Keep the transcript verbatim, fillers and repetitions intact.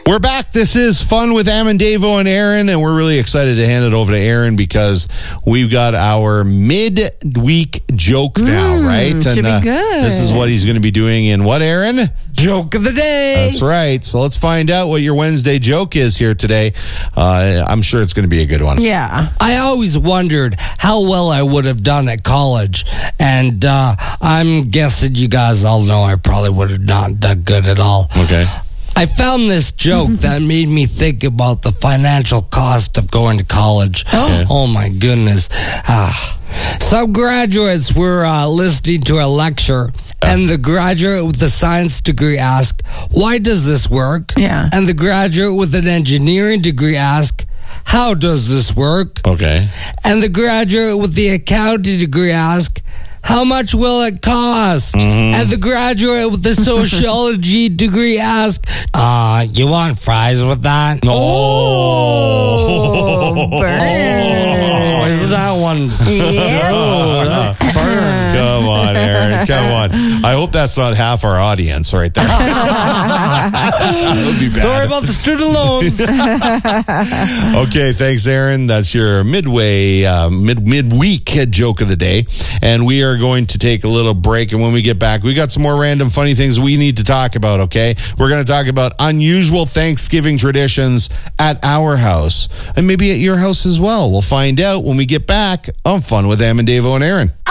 We're back. This is Fun with Amandavo and Aaron, and we're really excited to hand it over to Aaron because we've got our mid-week joke now, Mm, right? should and be good. This is what he's going to be doing in what, Aaron? Joke of the day. That's right. So let's find out what your Wednesday joke is here today. Uh, I'm sure it's going to be a good one. Yeah. I always wondered how well I would have done at college, and uh, I'm guessing you guys all know I probably would have not done good at all. Okay. I found this joke that made me think about the financial cost of going to college. Okay. Oh my goodness. Ah. Some graduates were uh, listening to a lecture, and the graduate with the science degree asked, "Why does this work?" Yeah. And the graduate with an engineering degree asked, "How does this work?" Okay. And the graduate with the accounting degree asked, "How much will it cost?" Mm-hmm. And the graduate with the sociology degree asked, uh, you want fries with that? Oh, burn. Oh, is that one? Yeah. Oh, that's burn. Come on, Aaron. Come on. I hope that's not half our audience right there. That would be bad. Sorry about the student loans. Okay, thanks, Aaron. That's your midway, uh, mid midweek joke of the day, and we are going to take a little break. And when we get back, we got some more random funny things we need to talk about. Okay, we're going to talk about unusual Thanksgiving traditions at our house, and maybe at your house as well. We'll find out when we get back on Fun with Amandavo and Aaron.